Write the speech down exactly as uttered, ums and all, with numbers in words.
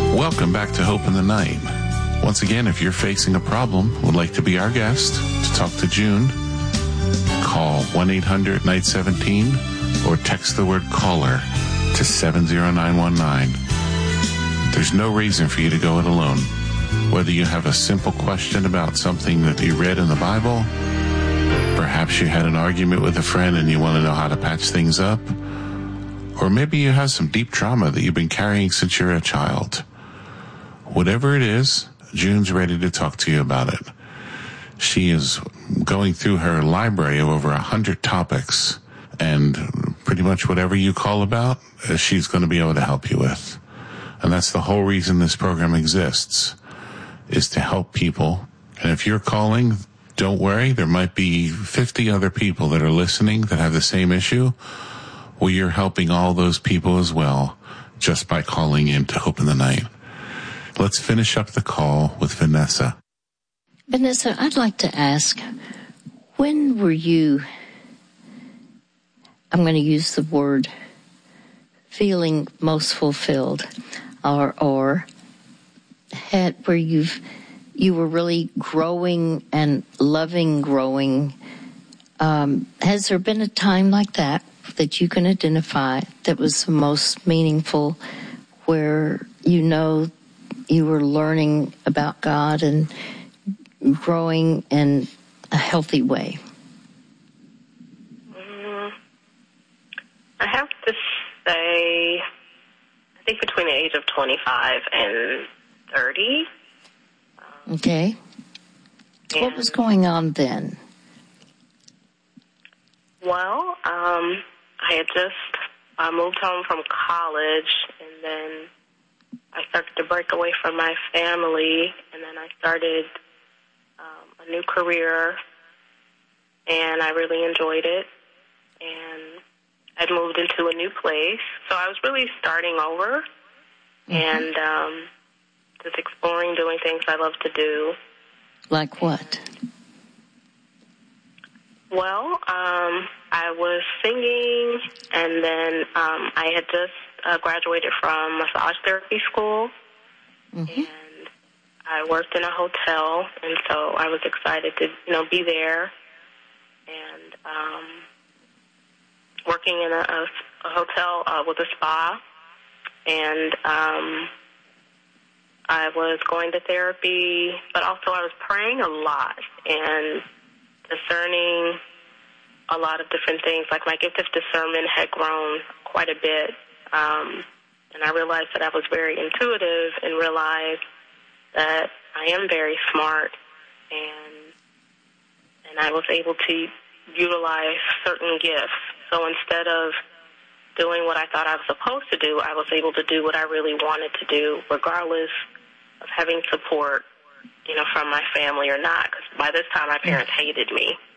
Welcome back to Hope in the Night. Once again, if you're facing a problem, would like to be our guest, to talk to June, call one eight hundred night seventeen or text the word caller to seven zero nine one nine. There's no reason for you to go it alone. Whether you have a simple question about something that you read in the Bible, perhaps you had an argument with a friend and you want to know how to patch things up, or maybe you have some deep trauma that you've been carrying since you're a child. Whatever it is, June's ready to talk to you about it. She is going through her library of over a hundred topics, and pretty much whatever you call about, she's going to be able to help you with. And that's the whole reason this program exists, is to help people. And if you're calling, don't worry, there might be fifty other people that are listening that have the same issue. Well, you're helping all those people as well, just by calling in to Hope in the Night. Let's finish up the call with Vanessa. Vanessa, I'd like to ask, when were you, I'm going to use the word, feeling most fulfilled, or or had where you've you were really growing and loving growing? Um, has there been a time like that that you can identify that was the most meaningful, where you know you were learning about God and growing in a healthy way? Mm, I have to say, I think between the age of twenty-five and thirty. Um, okay. What was going on then? Well, um, I had just uh, moved home from college, and then I started to break away from my family, and then I started um, a new career, and I really enjoyed it, and I'd moved into a new place, so I was really starting over, mm-hmm. and um, just exploring, doing things I love to do. Like what? Well, um, I was singing, and then um, I had just uh, graduated from massage therapy school, mm-hmm. and I worked in a hotel, and so I was excited to, you know, be there, and um, working in a, a, a hotel uh, with a spa, and um, I was going to therapy, but also I was praying a lot and discerning a lot of different things. Like my gift of discernment had grown quite a bit, um, and I realized that I was very intuitive and realized that I am very smart, and and I was able to utilize certain gifts. So instead of doing what I thought I was supposed to do, I was able to do what I really wanted to do, regardless of having support, you know, from my family or not. Because by this time, my parents hated me.